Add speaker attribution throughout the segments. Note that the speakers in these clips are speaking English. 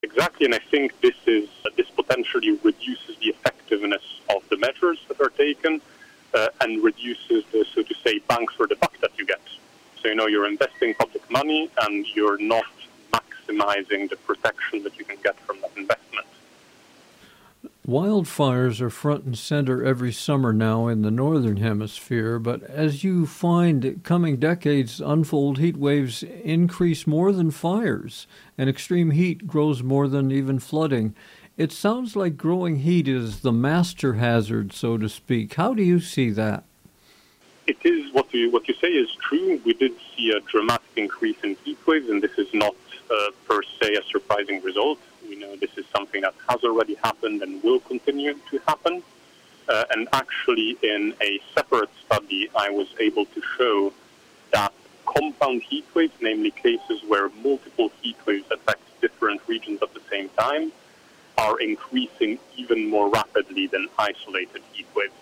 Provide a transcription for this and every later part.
Speaker 1: Exactly, and I think this potentially reduces the effectiveness of the measures that are taken and reduces the, so to say, bang for the buck that you get. So, you're investing public money and you're not maximizing the protection that you can get from that investment.
Speaker 2: Wildfires are front and center every summer now in the northern hemisphere, but as you find coming decades unfold, heat waves increase more than fires, and extreme heat grows more than even flooding. It sounds like growing heat is the master hazard, so to speak. How do you see that?
Speaker 1: It is what you say is true. We did see a dramatic increase in heat waves, and this is not per se a surprising result. We know this is something that has already happened and will continue to happen. And actually, in a separate study, I was able to show that compound heat waves, namely cases where multiple heat waves affect different regions at the same time, are increasing even more rapidly than isolated heat waves.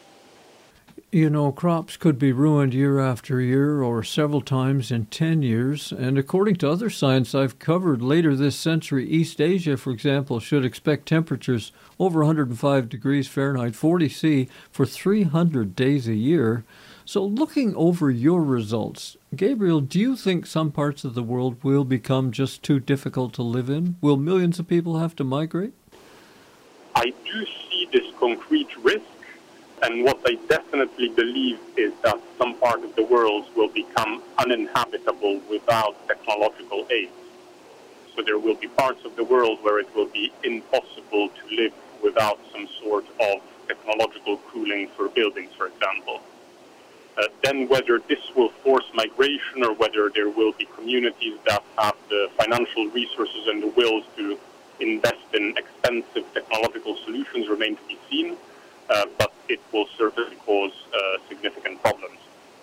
Speaker 2: Crops could be ruined year after year or several times in 10 years. And according to other science I've covered, later this century, East Asia, for example, should expect temperatures over 105 degrees Fahrenheit, 40 C, for 300 days a year. So looking over your results, Gabriel, do you think some parts of the world will become just too difficult to live in? Will millions of people have to migrate?
Speaker 1: I do see this concrete risk. And what I definitely believe is that some part of the world will become uninhabitable without technological aid. So there will be parts of the world where it will be impossible to live without some sort of technological cooling for buildings, for example. Then whether this will force migration or whether there will be communities that have the financial resources and the will to invest in expensive technological solutions remain to be seen. But it will certainly cause significant problems.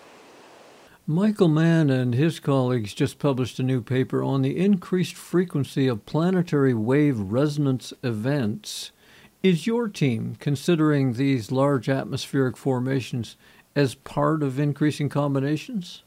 Speaker 2: Michael Mann and his colleagues just published a new paper on the increased frequency of planetary wave resonance events. Is your team considering these large atmospheric formations as part of increasing combinations?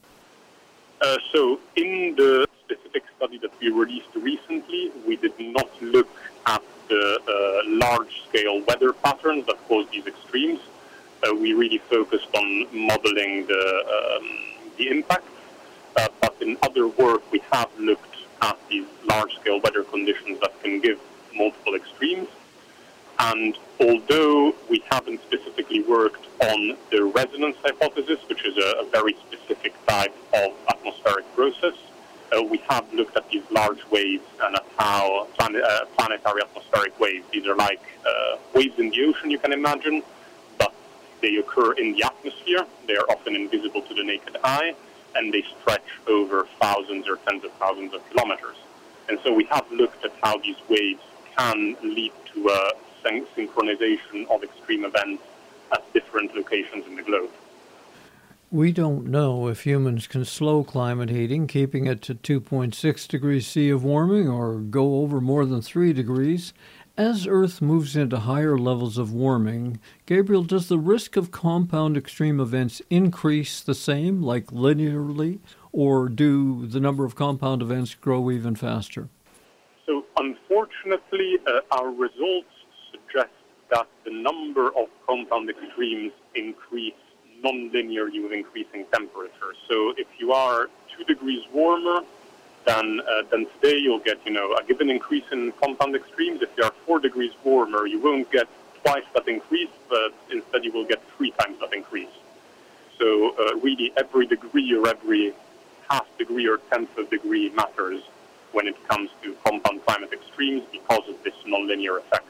Speaker 1: So in the specific study that we released recently, we did not look at the large-scale weather patterns that cause these extremes. We really focused on modeling the impact. But in other work, we have looked at these large-scale weather conditions that can give multiple extremes. And although we haven't specifically worked on the resonance hypothesis, which is a very specific type of atmospheric process, we have looked at these large waves and at how planetary atmospheric waves, these are like waves in the ocean, you can imagine, but they occur in the atmosphere. They are often invisible to the naked eye, and they stretch over thousands or tens of thousands of kilometers. And so we have looked at how these waves can lead to a synchronization of extreme events at different locations in the globe.
Speaker 2: We don't know if humans can slow climate heating, keeping it to 2.6 degrees C of warming, or go over more than 3 degrees. As Earth moves into higher levels of warming, Gabriel, does the risk of compound extreme events increase the same, like linearly, or do the number of compound events grow even faster?
Speaker 1: So unfortunately, our results suggest that the number of compound extremes increase non-linearly with increasing temperature. So if you are 2 degrees warmer than today, you'll get, a given increase in compound extremes. If you are 4 degrees warmer, you won't get twice that increase, but instead you will get 3 times that increase. So really every degree or every half degree or tenth of degree matters when it comes to compound climate extremes because of this non-linear effect.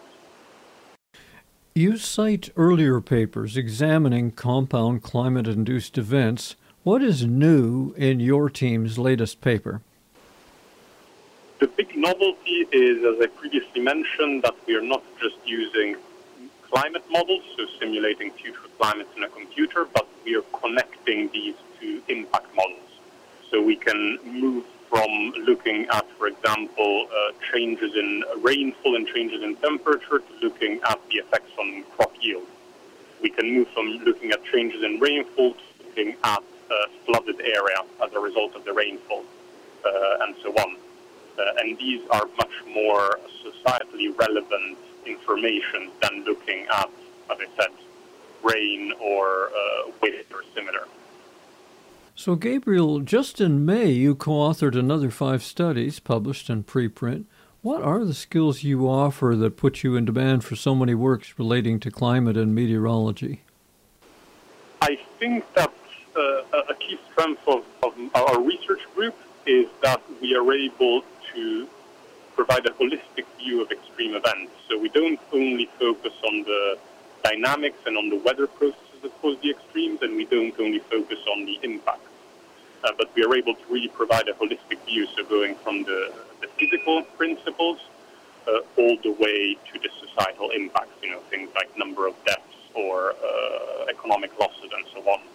Speaker 2: You cite earlier papers examining compound climate-induced events. What is new in your team's latest paper?
Speaker 1: The big novelty is, as I previously mentioned, that we are not just using climate models, so simulating future climates in a computer, but we are connecting these to impact models. So we can move from looking at, for example, changes in rainfall and changes in temperature to looking at the effects on crop yield. We can move from looking at changes in rainfall to looking at flooded area as a result of the rainfall, and so on. And these are much more societally relevant information than looking at, as I said, rain or wind or similar.
Speaker 2: So, Gabriel, just in May, you co-authored another 5 studies published in preprint. What are the skills you offer that put you in demand for so many works relating to climate and meteorology?
Speaker 1: I think that a key strength of our research group is that we are able to provide a holistic view of extreme events. So we don't only focus on the dynamics and on the weather processes that cause the extremes, and we don't only focus on the impacts. But we are able to really provide a holistic view, so going from the physical principles all the way to the societal impacts, things like number of deaths or economic losses and so on.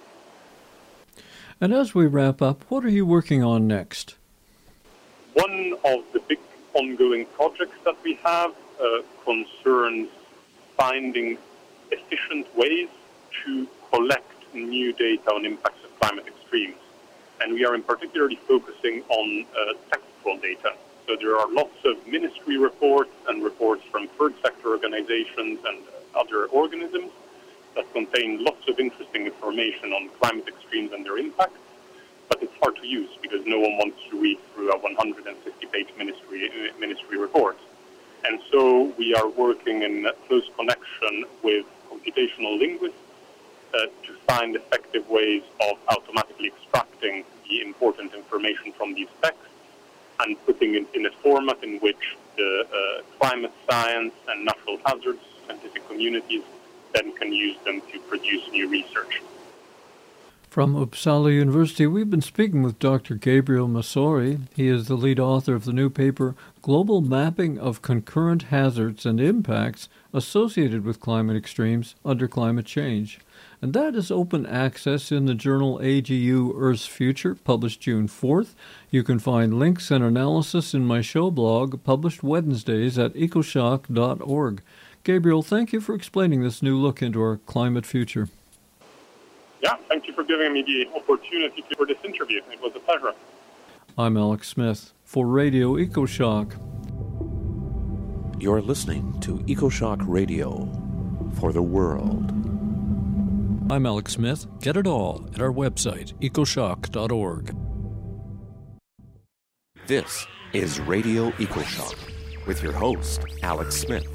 Speaker 2: And as we wrap up, what are you working on next?
Speaker 1: One of the big ongoing projects that we have concerns finding efficient ways to collect new data on impacts of climate extremes. And we are in particularly focusing on textual data. So there are lots of ministry reports and reports from third sector organizations and other organisms that contain lots of interesting information on climate extremes and their impacts, but it's hard to use because no one wants to read through a 150-page ministry report. And so we are working in close connection with computational linguists to find effective ways of automatically extracting the important information from these texts and putting it in a format in which the climate science and natural hazards scientific communities then can use them to produce new research.
Speaker 2: From Uppsala University, we've been speaking with Dr. Gabriel Masori. He is the lead author of the new paper, Global Mapping of Concurrent Hazards and Impacts Associated with Climate Extremes Under Climate Change. And that is open access in the journal AGU Earth's Future, published June 4th. You can find links and analysis in my show blog, published Wednesdays at ecoshock.org. Gabriel, thank you for explaining this new look into our climate future.
Speaker 1: Yeah, thank you for giving me the opportunity for this interview. It was a pleasure. I'm
Speaker 2: Alex Smith for Radio EcoShock.
Speaker 3: You're listening to EcoShock Radio for the world.
Speaker 2: I'm Alex Smith. Get it all at our website, ecoshock.org.
Speaker 3: This is Radio EcoShock with your host, Alex Smith.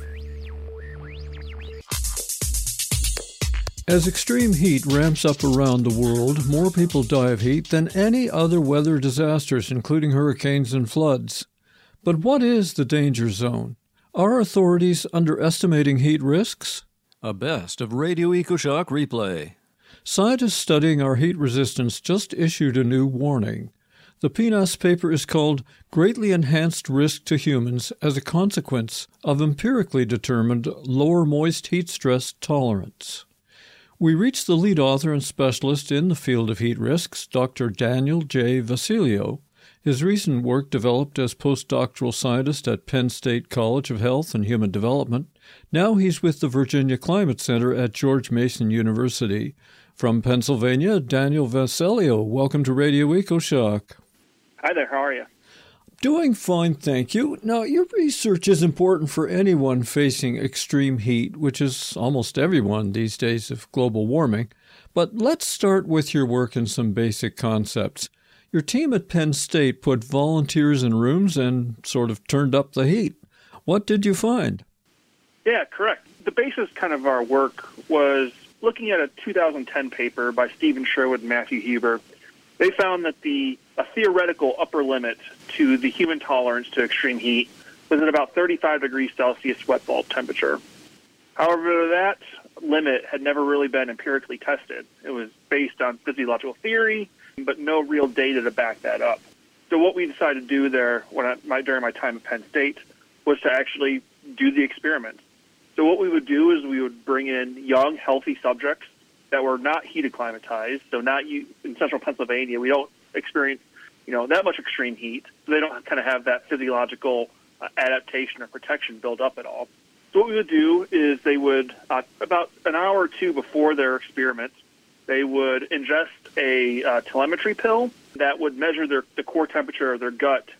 Speaker 2: As extreme heat ramps up around the world, more people die of heat than any other weather disasters, including hurricanes and floods. But what is the danger zone? Are authorities underestimating heat risks? A best of Radio EcoShock replay. Scientists studying our heat resistance just issued a new warning. The PNAS paper is called Greatly Enhanced Risk to Humans as a Consequence of Empirically Determined Lower Moist Heat Stress Tolerance. We reached the lead author and specialist in the field of heat risks, Dr. Daniel J. Vasilio. His recent work developed as postdoctoral scientist at Penn State College of Health and Human Development. Now he's with the Virginia Climate Center at George Mason University. From Pennsylvania, Daniel Vasilio, welcome to Radio EcoShock.
Speaker 4: Hi there, how are you?
Speaker 2: Doing fine, thank you. Now, your research is important for anyone facing extreme heat, which is almost everyone these days of global warming. But let's start with your work and some basic concepts. Your team at Penn State put volunteers in rooms and sort of turned up the heat. What did you find?
Speaker 4: Yeah, correct. The basis kind of our work was looking at a 2010 paper by Stephen Sherwood and Matthew Huber. They found that a theoretical upper limit to the human tolerance to extreme heat was at about 35 degrees Celsius wet bulb temperature. However, that limit had never really been empirically tested. It was based on physiological theory, but no real data to back that up. So what we decided to do there during my time at Penn State was to actually do the experiment. So what we would do is we would bring in young, healthy subjects that were not heat acclimatized. So not in central Pennsylvania, we don't experience that much extreme heat. So they don't kind of have that physiological adaptation or protection built up at all. So what we would do is they would, about an hour or two before their experiment, they would ingest a telemetry pill that would measure the core temperature of their gut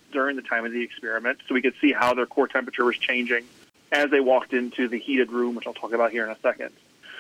Speaker 4: during the time of the experiment, so we could see how their core temperature was changing as they walked into the heated room, which I'll talk about here in a second.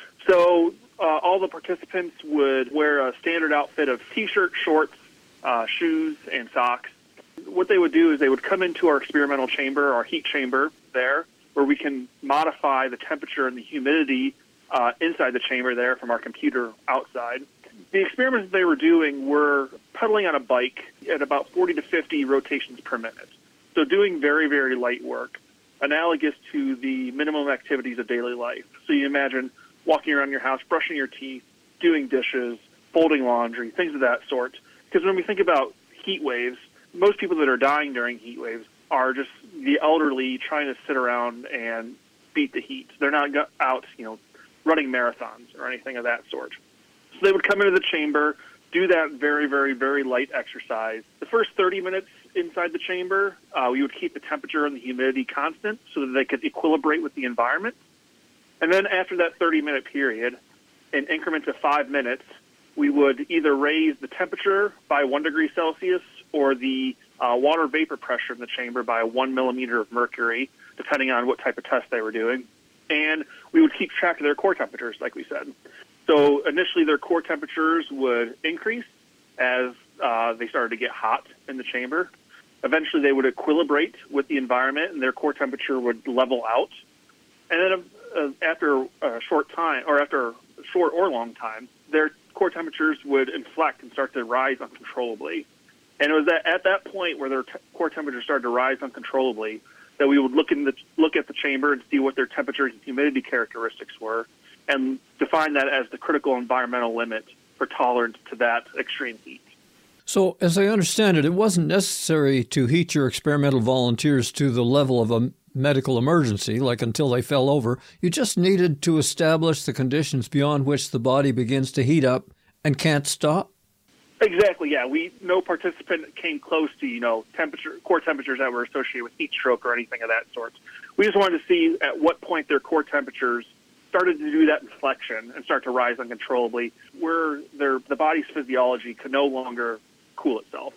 Speaker 4: So all the participants would wear a standard outfit of T-shirt, shorts, shoes, and socks. What they would do is they would come into our experimental chamber, our heat chamber there, where we can modify the temperature and the humidity inside the chamber there from our computer outside. The experiments they were doing were pedaling on a bike at about 40 to 50 rotations per minute. So doing very, very light work, analogous to the minimum activities of daily life. So you imagine walking around your house, brushing your teeth, doing dishes, folding laundry, things of that sort. Because when we think about heat waves, most people that are dying during heat waves are just the elderly trying to sit around and beat the heat. They're not out, running marathons or anything of that sort. So they would come into the chamber, do that very, very, very light exercise. The first 30 minutes inside the chamber, we would keep the temperature and the humidity constant so that they could equilibrate with the environment. And then after that 30-minute period, in increments of 5 minutes, we would either raise the temperature by 1 degree Celsius or the water vapor pressure in the chamber by 1 millimeter of mercury, depending on what type of test they were doing. And we would keep track of their core temperatures, like we said. So initially their core temperatures would increase as they started to get hot in the chamber. Eventually they would equilibrate with the environment and their core temperature would level out. And then after a short time, or after a short or long time, their core temperatures would inflect and start to rise uncontrollably. And it was at that point where their core temperature started to rise uncontrollably that we would look at the chamber and see what their temperature and humidity characteristics were, and define that as the critical environmental limit for tolerance to that extreme heat.
Speaker 2: So, as I understand it, it wasn't necessary to heat your experimental volunteers to the level of a medical emergency, like until they fell over. You just needed to establish the conditions beyond which the body begins to heat up and can't stop?
Speaker 4: Exactly, yeah. No participant came close to, core temperatures that were associated with heat stroke or anything of that sort. We just wanted to see at what point their core temperatures started to do that inflection and start to rise uncontrollably, where the body's physiology could no longer cool itself.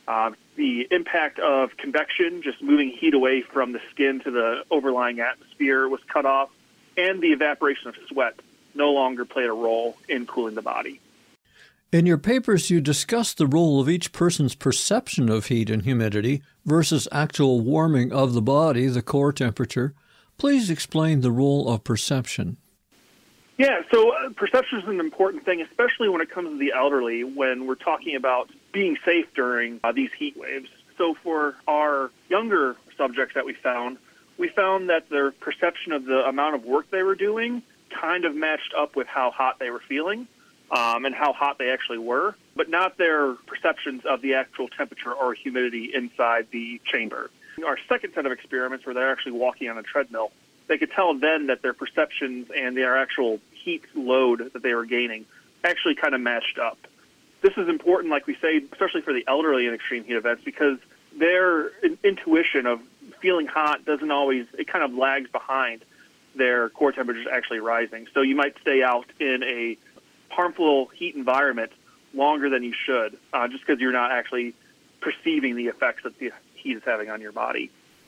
Speaker 4: The impact of convection, just moving heat away from the skin to the overlying atmosphere, was cut off, and the evaporation of sweat no longer played a role in cooling the body.
Speaker 2: In your papers, you discuss the role of each person's perception of heat and humidity versus actual warming of the body, the core temperature. Please explain the role of perception.
Speaker 4: Yeah, so perception is an important thing, especially when it comes to the elderly, when we're talking about being safe during these heat waves. So for our younger subjects that we found that their perception of the amount of work they were doing kind of matched up with how hot they were feeling. And how hot they actually were, but not their perceptions of the actual temperature or humidity inside the chamber. Our second set of experiments, where they're actually walking on a treadmill, they could tell then that their perceptions and their actual heat load that they were gaining actually kind of matched up. This is important, like we say, especially for the elderly in extreme heat events, because their intuition of feeling hot it kind of lags behind their core temperatures actually rising. So you might stay out in a harmful heat environment longer than you should, just because you're not actually perceiving the effects that the heat is having on your body.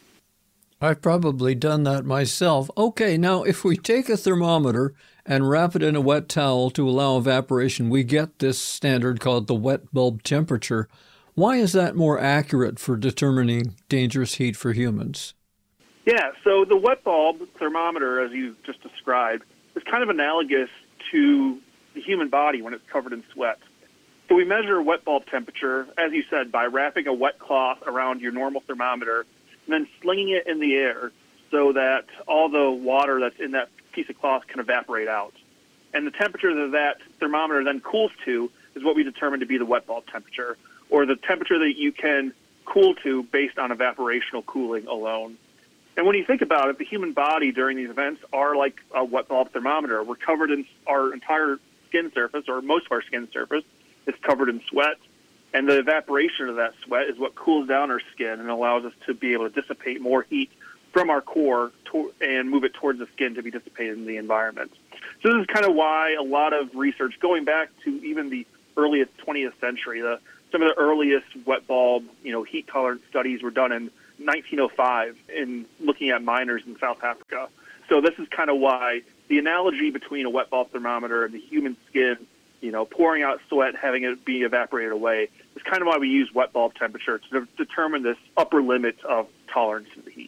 Speaker 2: I've probably done that myself. Okay, now if we take a thermometer and wrap it in a wet towel to allow evaporation, we get this standard called the wet bulb temperature. Why is that more accurate for determining dangerous heat for humans?
Speaker 4: Yeah, so the wet bulb thermometer, as you just described, is kind of analogous to the human body when it's covered in sweat. So we measure wet bulb temperature, as you said, by wrapping a wet cloth around your normal thermometer and then slinging it in the air so that all the water that's in that piece of cloth can evaporate out. And the temperature that thermometer then cools to is what we determine to be the wet bulb temperature, or the temperature that you can cool to based on evaporational cooling alone. And when you think about it, the human body during these events are like a wet bulb thermometer. We're covered in our entire skin surface, or most of our skin surface, is covered in sweat, and the evaporation of that sweat is what cools down our skin and allows us to be able to dissipate more heat from our core and move it towards the skin to be dissipated in the environment. So this is kind of why a lot of research, going back to even the earliest 20th century, the Some of the earliest wet bulb, heat tolerance studies were done in 1905 in looking at miners in South Africa. So this is kind of why the analogy between a wet bulb thermometer and the human skin, pouring out sweat, having it be evaporated away, is kind of why we use wet bulb temperature to determine this upper limit of tolerance to the heat.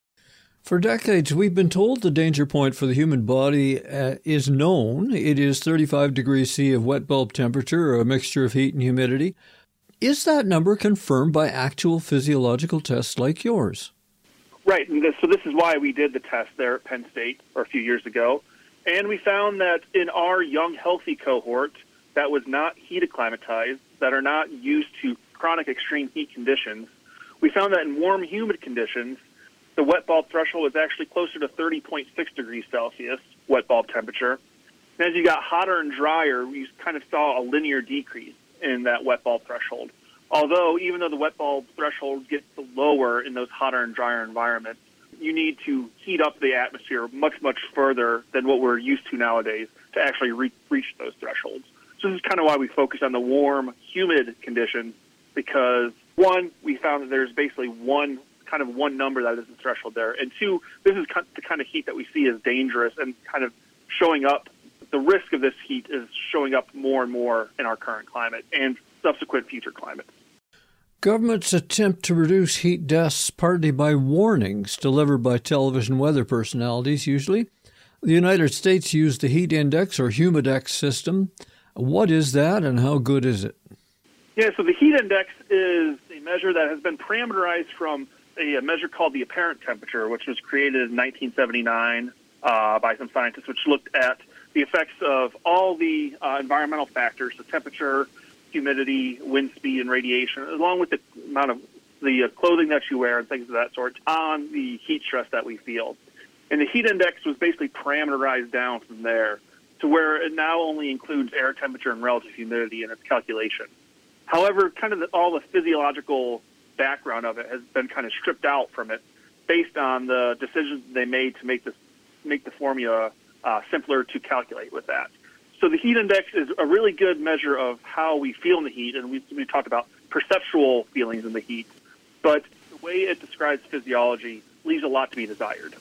Speaker 2: For decades, we've been told the danger point for the human body is known. It is 35 degrees C of wet bulb temperature, or a mixture of heat and humidity. Is that number confirmed by actual physiological tests like yours?
Speaker 4: Right, and so this is why we did the test there at Penn State a few years ago. And we found that in our young, healthy cohort that was not heat acclimatized, that are not used to chronic extreme heat conditions, we found that in warm, humid conditions, the wet bulb threshold is actually closer to 30.6 degrees Celsius, wet bulb temperature. And as you got hotter and drier, we kind of saw a linear decrease in that wet bulb threshold. Although, even though the wet bulb threshold gets lower in those hotter and drier environments, you need to heat up the atmosphere much, much further than what we're used to nowadays to actually reach those thresholds. So this is kind of why we focus on the warm, humid conditions, because, one, we found that there's basically one number that is the threshold there. And two, this is the kind of heat that we see as dangerous and kind of showing up. The risk of this heat is showing up more and more in our current climate and subsequent future climates.
Speaker 2: Governments attempt to reduce heat deaths partly by warnings delivered by television weather personalities, usually. The United States used the heat index or humidex system. What is that and how good is it?
Speaker 4: Yeah, so the heat index is a measure that has been parameterized from a measure called the apparent temperature, which was created in 1979 by some scientists, which looked at the effects of all the environmental factors, the temperature, humidity, wind speed, and radiation, along with the amount of the clothing that you wear and things of that sort, on the heat stress that we feel. And the heat index was basically parameterized down from there to where it now only includes air temperature and relative humidity in its calculation. However, kind of all the physiological background of it has been kind of stripped out from it based on the decisions they made to make the formula simpler to calculate with that. So the heat index is a really good measure of how we feel in the heat, and we talked about perceptual feelings in the heat. But the way it describes physiology leaves a lot to be desired.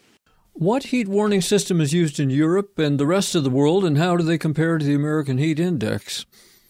Speaker 2: What heat warning system is used in Europe and the rest of the world, and how do they compare to the American heat index?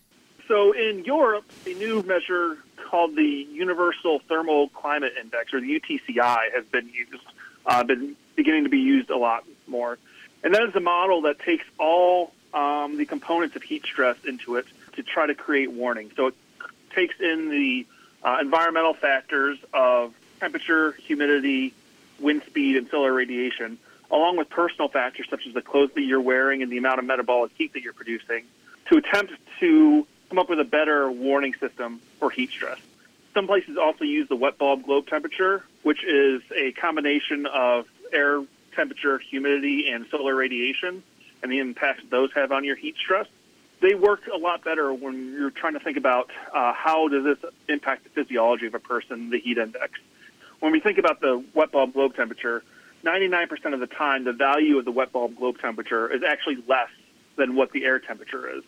Speaker 4: So in Europe, a new measure called the Universal Thermal Climate Index, or the UTCI, has been used, been beginning to be used a lot more. And that is a model that takes all the components of heat stress into it to try to create warnings. So it takes in the environmental factors of temperature, humidity, wind speed, and solar radiation, along with personal factors such as the clothes that you're wearing and the amount of metabolic heat that you're producing, to attempt to come up with a better warning system for heat stress. Some places also use the wet bulb globe temperature, which is a combination of air temperature, humidity, and solar radiation, and the impacts those have on your heat stress. They work a lot better when you're trying to think about how does this impact the physiology of a person, the heat index. When we think about the wet bulb globe temperature, 99% of the time, the value of the wet bulb globe temperature is actually less than what the air temperature is.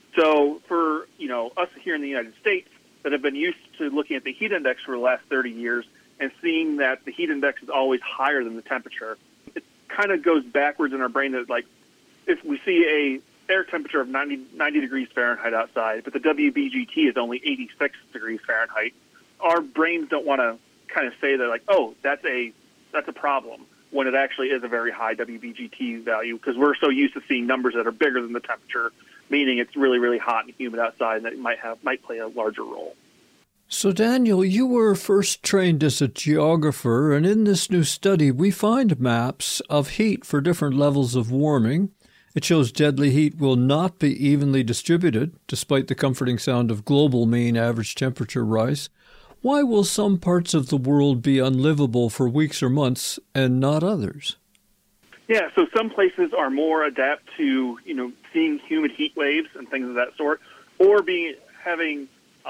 Speaker 4: So for us here in the United States that have been used to looking at the heat index for the last 30 years and seeing that the heat index is always higher than the temperature, it kind of goes backwards in our brain that, like, if we see a air temperature of 90 degrees Fahrenheit outside, but the WBGT is only 86 degrees Fahrenheit, our brains don't want to kind of say that, like, oh, that's a problem, when it actually is a very high WBGT value, because we're so used to seeing numbers that are bigger than the temperature, meaning it's really, really hot and humid outside, and that might play a larger role.
Speaker 2: So, Daniel, you were first trained as a geographer, and in this new study, we find maps of heat for different levels of warming. It shows deadly heat will not be evenly distributed, despite the comforting sound of global mean average temperature rise. Why will some parts of the world be unlivable for weeks or months and not others?
Speaker 4: Yeah, so some places are more adept to, seeing humid heat waves and things of that sort, or having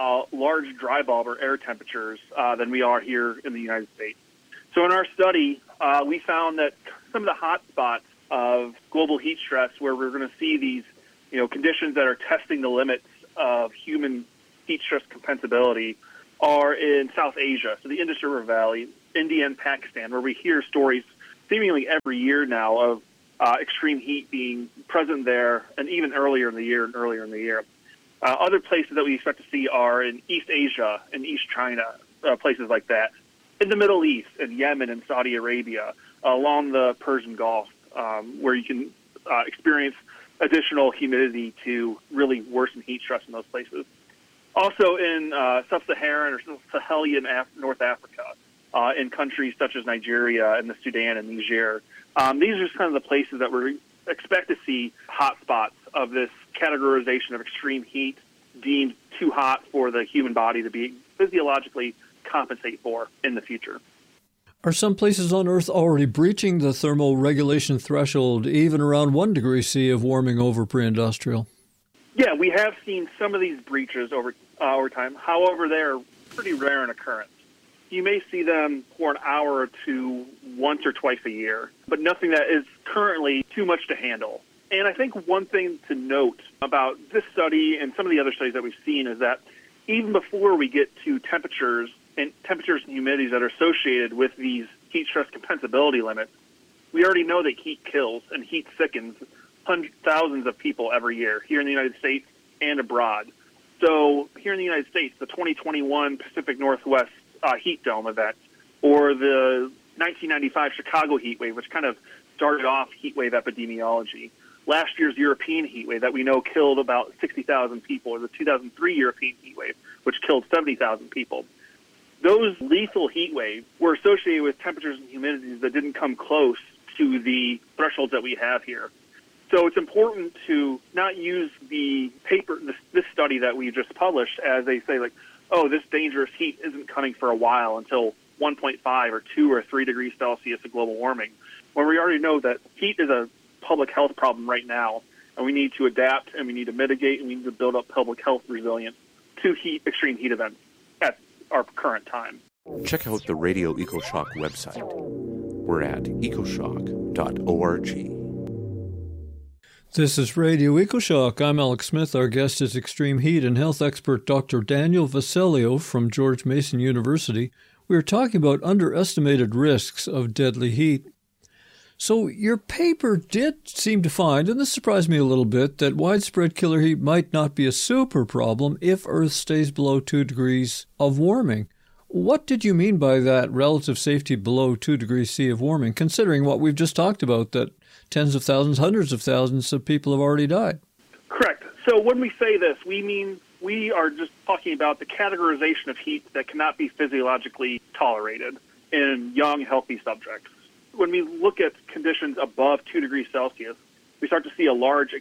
Speaker 4: large dry bulb or air temperatures than we are here in the United States. So in our study, we found that some of the hot spots of global heat stress, where we're going to see these, conditions that are testing the limits of human heat stress compensability are in South Asia, so the Indus River Valley, India and Pakistan, where we hear stories seemingly every year now of extreme heat being present there, and even earlier in the year. Other places that we expect to see are in East Asia and East China, places like that. In the Middle East, in Yemen and Saudi Arabia, along the Persian Gulf, where you can experience additional humidity to really worsen heat stress in those places. Also in sub-Saharan or Sahelian North Africa, in countries such as Nigeria and the Sudan and Niger. These are just kind of the places that we expect to see hot spots of this categorization of extreme heat deemed too hot for the human body to be physiologically compensate for in the future.
Speaker 2: Are some places on Earth already breaching the thermal regulation threshold, even around 1 degree C of warming over pre-industrial?
Speaker 4: Yeah, we have seen some of these breaches over time. However, they're pretty rare in occurrence. You may see them for an hour or two once or twice a year, but nothing that is currently too much to handle. And I think one thing to note about this study and some of the other studies that we've seen is that even before we get to temperatures and humidities that are associated with these heat stress compensability limits, we already know that heat kills and heat sickens thousands of people every year here in the United States and abroad. So here in the United States, the 2021 Pacific Northwest heat dome event, or the 1995 Chicago heat wave, which kind of started off heat wave epidemiology. Last year's European heat wave that we know killed about 60,000 people, or the 2003 European heat wave, which killed 70,000 people. Those lethal heat waves were associated with temperatures and humidities that didn't come close to the thresholds that we have here. So it's important to not use the paper, this study that we just published, as they say, like, oh, this dangerous heat isn't coming for a while until 1.5 or 2 or 3 degrees Celsius of global warming, when we already know that heat is a public health problem right now, and we need to adapt, and we need to mitigate, and we need to build up public health resilience to extreme heat events at our current time.
Speaker 3: Check out the Radio EcoShock website. We're at ecoshock.org.
Speaker 2: This is Radio EcoShock. I'm Alex Smith. Our guest is extreme heat and health expert Dr. Daniel Vassalio from George Mason University. We are talking about underestimated risks of deadly heat. So your paper did seem to find, and this surprised me a little bit, that widespread killer heat might not be a super problem if Earth stays below 2 degrees of warming. What did you mean by that relative safety below 2 degrees C of warming, considering what we've just talked about, that tens of thousands, hundreds of thousands of people have already died?
Speaker 4: Correct. So when we say this, we mean we are just talking about the categorization of heat that cannot be physiologically tolerated in young, healthy subjects. When we look at conditions above 2 degrees Celsius, we start to see a larger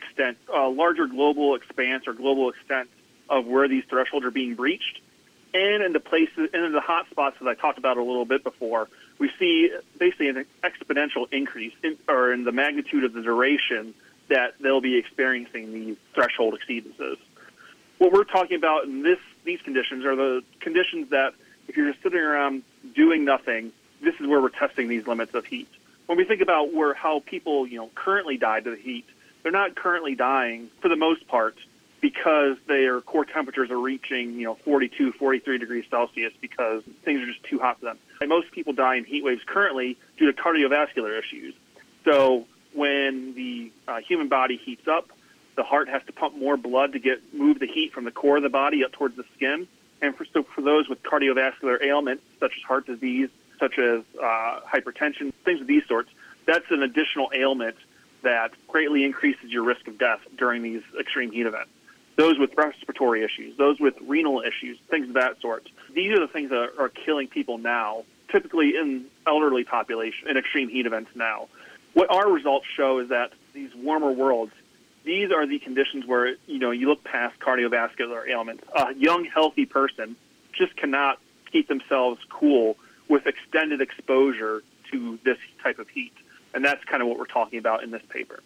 Speaker 4: global expanse or global extent of where these thresholds are being breached. And in the places, and in the hot spots that I talked about a little bit before, we see basically an exponential increase in the magnitude of the duration that they'll be experiencing these threshold exceedances. What we're talking about in these conditions are the conditions that if you're just sitting around doing nothing, this is where we're testing these limits of heat. When we think about how people currently die to the heat, they're not currently dying for the most part because their core temperatures are reaching 42, 43 degrees Celsius because things are just too hot for them. And most people die in heat waves currently due to cardiovascular issues. So when the human body heats up, the heart has to pump more blood to move the heat from the core of the body up towards the skin. And for those with cardiovascular ailments, such as heart disease, such as hypertension, things of these sorts, that's an additional ailment that greatly increases your risk of death during these extreme heat events. Those with respiratory issues, those with renal issues, things of that sort. These are the things that are killing people now, typically in elderly population, in extreme heat events now. What our results show is that these warmer worlds, these are the conditions where, you look past cardiovascular ailments. A young, healthy person just cannot keep themselves cool with extended exposure to this type of heat. And that's kind of what we're talking about in this paper.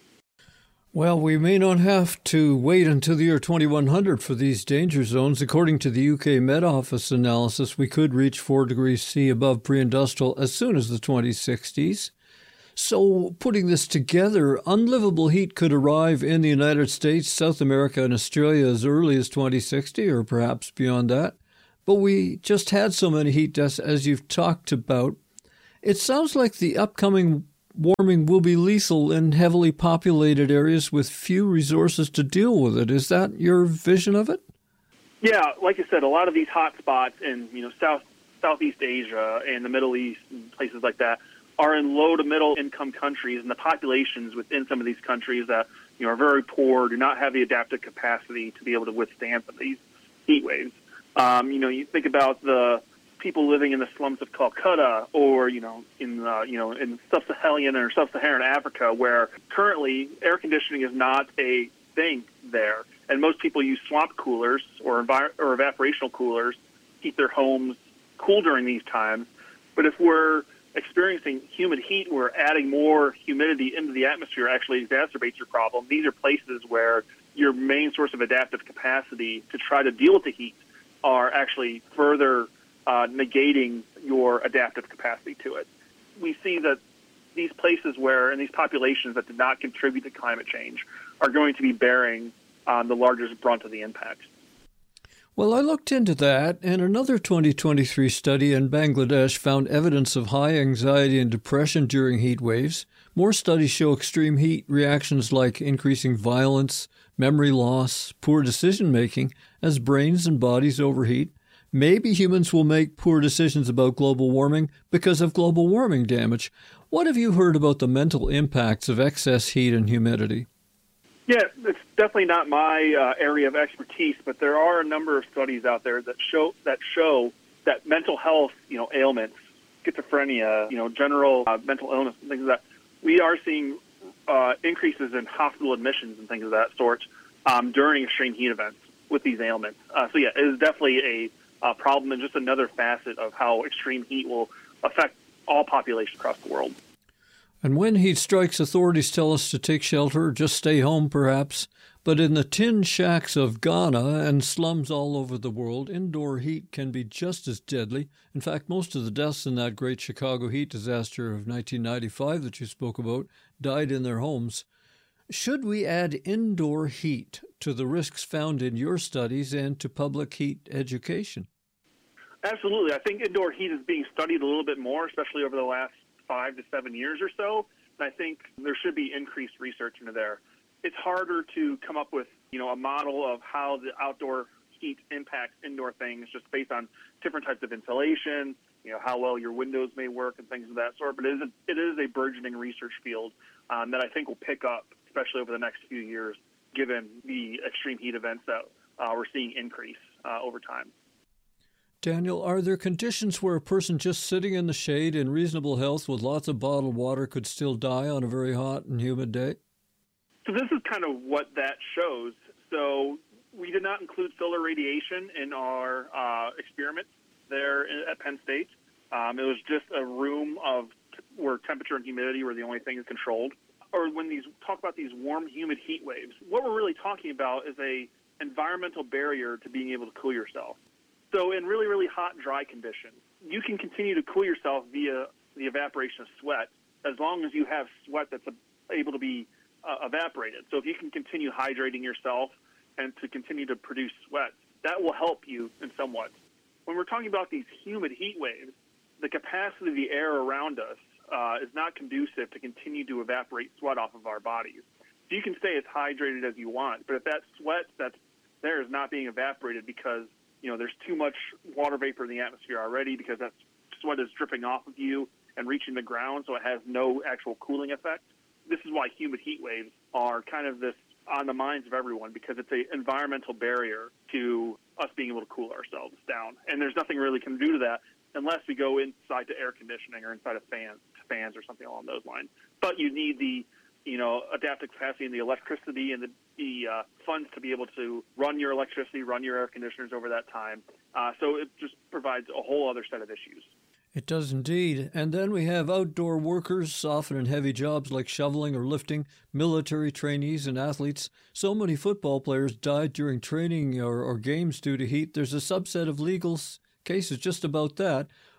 Speaker 2: Well, we may not have to wait until the year 2100 for these danger zones. According to the UK Met Office analysis, we could reach 4 degrees C above pre-industrial as soon as the 2060s. So, putting this together, unlivable heat could arrive in the United States, South America, and Australia as early as 2060, or perhaps beyond that. But we just had so many heat deaths, as you've talked about. It sounds like the upcoming warming will be lethal in heavily populated areas with few resources to deal with it. Is that your vision of it?
Speaker 4: Yeah, like I said, a lot of these hot spots in Southeast Asia and the Middle East and places like that are in low to middle income countries, and the populations within some of these countries that are very poor, do not have the adaptive capacity to be able to withstand some of these heat waves. You think about the people living in the slums of Calcutta, or in sub-Saharan or sub-Saharan Africa, where currently air conditioning is not a thing there, and most people use swamp coolers or evaporational coolers to keep their homes cool during these times. But if we're experiencing humid heat, we're adding more humidity into the atmosphere, actually exacerbates your problem. These are places where your main source of adaptive capacity to try to deal with the heat are actually further negating your adaptive capacity to it. We see that these places and these populations that did not contribute to climate change are going to be bearing the largest brunt of the impact.
Speaker 2: Well, I looked into that, and another 2023 study in Bangladesh found evidence of high anxiety and depression during heat waves. More studies show extreme heat reactions like increasing violence, memory loss, poor decision-making as brains and bodies overheat. Maybe humans will make poor decisions about global warming because of global warming damage. What have you heard about the mental impacts of excess heat and humidity?
Speaker 4: Yeah, it's definitely not my area of expertise, but there are a number of studies out there that show that mental health, ailments, schizophrenia, general mental illness and things like that, we are seeing increases in hospital admissions and things of that sort during extreme heat events with these ailments. So yeah, it is definitely a problem and just another facet of how extreme heat will affect all populations across the world.
Speaker 2: And when heat strikes, authorities tell us to take shelter, just stay home perhaps. But in the tin shacks of Ghana and slums all over the world, indoor heat can be just as deadly. In fact, most of the deaths in that great Chicago heat disaster of 1995 that you spoke about died in their homes. Should we add indoor heat to the risks found in your studies and to public heat education?
Speaker 4: Absolutely. I think indoor heat is being studied a little bit more, especially over the last 5 to 7 years or so. And I think there should be increased research into there. It's harder to come up with, a model of how the outdoor heat impacts indoor things just based on different types of insulation, how well your windows may work and things of that sort. But it is a burgeoning research field that I think will pick up, especially over the next few years, given the extreme heat events that we're seeing increase over time.
Speaker 2: Daniel, are there conditions where a person just sitting in the shade in reasonable health with lots of bottled water could still die on a very hot and humid day?
Speaker 4: So this is kind of what that shows. So we did not include solar radiation in our experiment there at Penn State. It was just a room where temperature and humidity were the only things controlled. Or when talk about these warm, humid heat waves, what we're really talking about is a environmental barrier to being able to cool yourself. So in really, really hot, dry conditions, you can continue to cool yourself via the evaporation of sweat as long as you have sweat that's able to be evaporated. So if you can continue hydrating yourself and to continue to produce sweat, that will help you in somewhat. When we're talking about these humid heat waves, the capacity of the air around us is not conducive to continue to evaporate sweat off of our bodies. So you can stay as hydrated as you want, but if that sweat that's there is not being evaporated because there's too much water vapor in the atmosphere already, because that sweat is dripping off of you and reaching the ground, so it has no actual cooling effect. This is why humid heat waves are kind of this on the minds of everyone, because it's an environmental barrier to us being able to cool ourselves down. And there's nothing really can do to that unless we go inside to air conditioning or inside of fans or something along those lines. But you need the adaptive capacity and the electricity and the funds to be able to run your electricity, run your air conditioners over that time. So it just provides a whole other set of issues.
Speaker 2: It does indeed. And then we have outdoor workers, often in heavy jobs like shoveling or lifting, military trainees and athletes. So many football players died during training or games due to heat. There's a subset of legal cases just about that.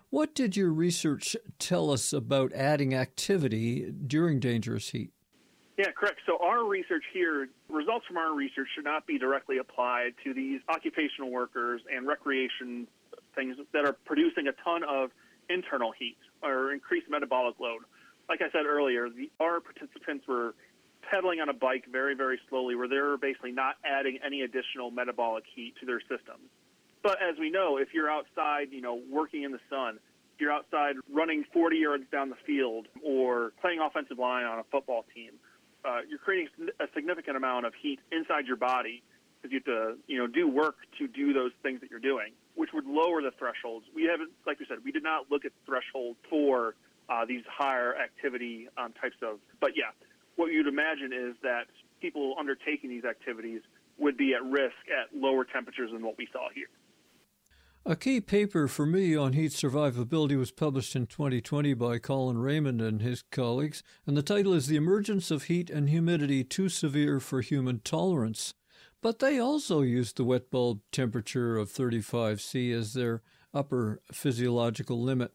Speaker 2: What did your research tell us about adding activity during dangerous heat?
Speaker 4: Yeah, correct. So our research here, results from our research should not be directly applied to these occupational workers and recreation things that are producing a ton of internal heat or increased metabolic load. Like I said earlier, our participants were pedaling on a bike very, very slowly, where they were basically not adding any additional metabolic heat to their systems. But as we know, if you're outside, working in the sun, if you're outside running 40 yards down the field or playing offensive line on a football team, you're creating a significant amount of heat inside your body because you have to, do work to do those things that you're doing, which would lower the thresholds. We haven't, like we said, we did not look at the threshold for these higher activity types of. But yeah, what you'd imagine is that people undertaking these activities would be at risk at lower temperatures than what we saw here.
Speaker 2: A key paper for me on heat survivability was published in 2020 by Colin Raymond and his colleagues, and the title is The Emergence of Heat and Humidity Too Severe for Human Tolerance. But they also used the wet bulb temperature of 35 C as their upper physiological limit.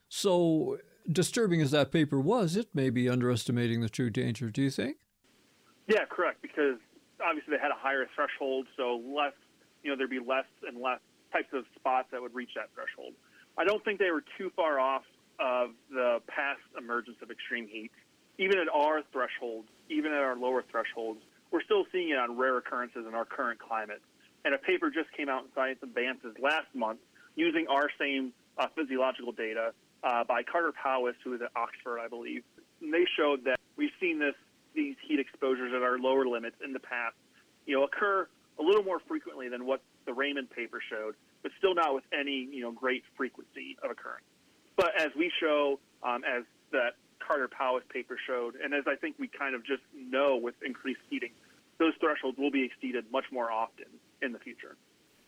Speaker 2: So, disturbing as that paper was, it may be underestimating the true danger, do you think?
Speaker 4: Yeah, correct, because obviously they had a higher threshold, so less, there'd be less and less types of spots that would reach that threshold. I don't think they were too far off of the past emergence of extreme heat. Even at our thresholds, even at our lower thresholds, we're still seeing it on rare occurrences in our current climate. And a paper just came out in Science Advances last month using our same physiological data by Carter Powis, who is at Oxford, I believe. And they showed that we've seen these heat exposures at our lower limits in the past, occur a little more frequently than what the Raymond paper showed, but still not with any, great frequency of occurrence. But as we show, as that Carter Powis paper showed, and as I think we kind of just know with increased heating, those thresholds will be exceeded much more often in the future.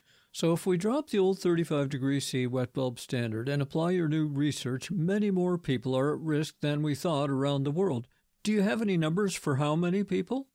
Speaker 2: So if we drop the old 35 degrees C wet bulb standard and apply your new research, many more people are at risk than we thought around the world. Do you have any numbers for how many people?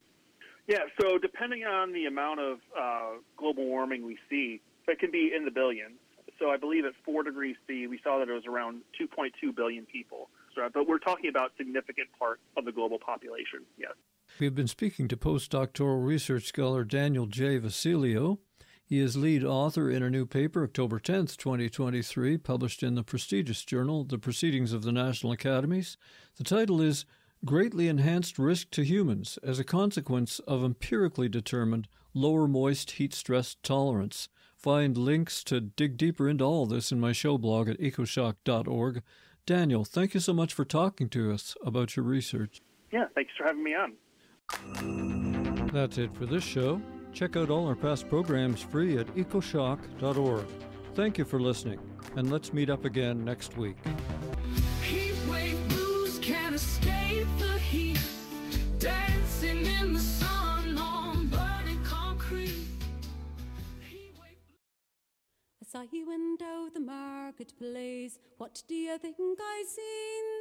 Speaker 4: Yeah, so depending on the amount of global warming we see, it can be in the billions. So I believe at 4 degrees C, we saw that it was around 2.2 billion people. So, but we're talking about significant part of the global population, yes.
Speaker 2: We've been speaking to postdoctoral research scholar Daniel J. Vasilio. He is lead author in a new paper, October 10th, 2023, published in the prestigious journal, The Proceedings of the National Academies. The title is Greatly Enhanced Risk to Humans as a Consequence of Empirically Determined Lower Moist Heat Stress Tolerance. Find links to dig deeper into all this in my show blog at ecoshock.org. Daniel, thank you so much for talking to us about your research.
Speaker 4: Yeah, thanks for having me on.
Speaker 2: That's it for this show. Check out all our past programs free at ecoshock.org. Thank you for listening, and let's meet up again next week.
Speaker 5: Heatwave blues can't escape the heat, dancing in the sun on burning concrete. I saw you went out the marketplace. What do you think I seen